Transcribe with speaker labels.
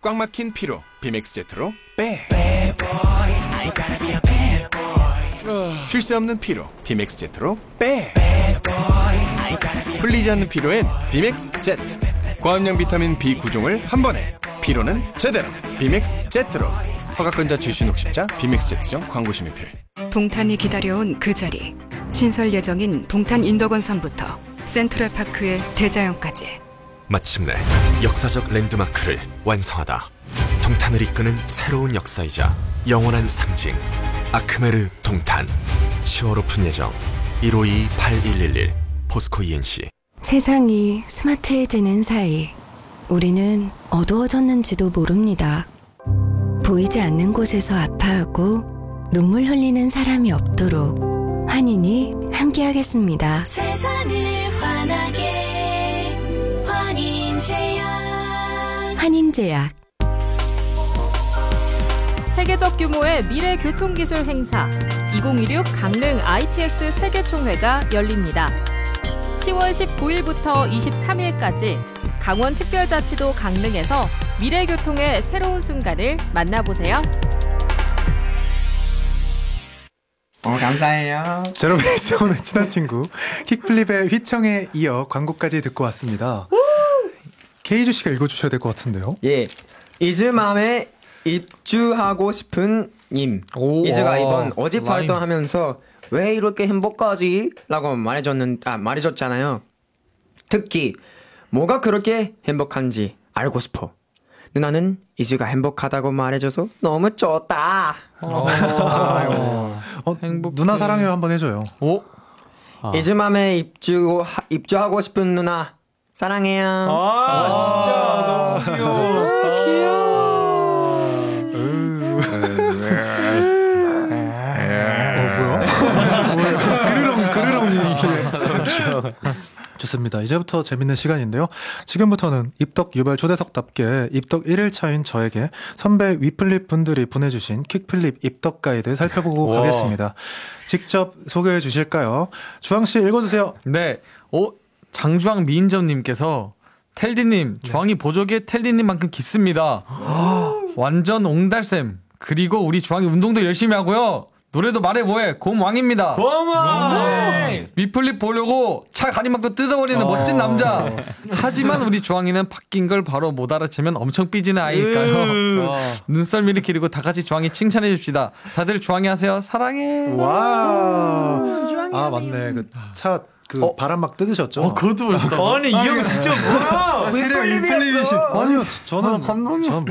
Speaker 1: 꽉 막힌 피로 비맥스 제트로 빼. 쉴 새 없는 피로 비맥스 제트로 빼. 풀리지 않는 피로엔 비맥스 제트. 고함량 비타민 B9종을 한 번에. 피로는 제대로 비맥스 제트로. 허가권자 출신 혹십자 비맥스 제트점 광고심의필.
Speaker 2: 동탄이 기다려온 그 자리. 신설 예정인 동탄 인덕원성부터 센트럴파크의 대자연까지.
Speaker 3: 마침내 역사적 랜드마크를 완성하다. 동탄을 이끄는 새로운 역사이자 영원한 상징. 아크메르 동탄. 10월 오픈 예정. 15281111 포스코 ENC.
Speaker 4: 세상이 스마트해지는 사이 우리는 어두워졌는지도 모릅니다. 보이지 않는 곳에서 아파하고 눈물 흘리는 사람이 없도록 환인이 함께하겠습니다.
Speaker 5: 세상을 환하게 환인제약.
Speaker 4: 환인제약.
Speaker 6: 세계적 규모의 미래 교통기술 행사 2016 강릉 ITS 세계총회가 열립니다. 10월 19일부터 23일까지 강원특별자치도 강릉에서 미래교통의 새로운 순간을 만나보세요.
Speaker 7: 감사해요.
Speaker 8: 제로베이스원의 친한 친구 킥플립의 휘청에 이어 광고까지 듣고 왔습니다. 케이주 씨가 읽어주셔야 될 것 같은데요.
Speaker 7: 예, 이즈맘에 입주하고 싶은 님. 이즈가 이번 어집 활동하면서 왜 이렇게 행복하지? 라고 말해줬잖아요. 특히 뭐가 그렇게 행복한지 알고 싶어. 누나는 이즈가 행복하다고 말해줘서 너무 좋다.
Speaker 8: 누나 사랑해요 한번 해줘요.
Speaker 7: 이즈맘에 입주하고 싶은 누나 사랑해요.
Speaker 9: 진짜 너무 귀여워.
Speaker 8: 좋습니다. 이제부터 재밌는 시간인데요. 지금부터는 입덕 유발 초대석답게 입덕 1일차인 저에게 선배 위플립 분들이 보내주신 킥플립 입덕 가이드 살펴보고 가겠습니다. 직접 소개해 주실까요? 주황씨 읽어주세요.
Speaker 9: 네. 장주황 미인점님께서 텔디님, 주황이 보조개 텔디님만큼 깊습니다. 완전 옹달샘. 그리고 우리 주황이 운동도 열심히 하고요. 노래도 말해 뭐해 곰왕입니다. 곰왕. 위플립 보려고 차 가림막도 뜯어버리는 멋진 남자. 하지만 우리 주황이는 바뀐 걸 바로 못 알아채면 엄청 삐지는 아이일까요? 눈썰미를 기르고 다 같이 주황이 칭찬해 줍시다. 다들 주황이 하세요. 사랑해.
Speaker 8: 와. 맞네. 그 차 바람 막 뜯으셨죠?
Speaker 9: 그것도 멋있다. 아니 이 형 진짜 뭐야?
Speaker 8: 위플립이었어. 아니요, 저는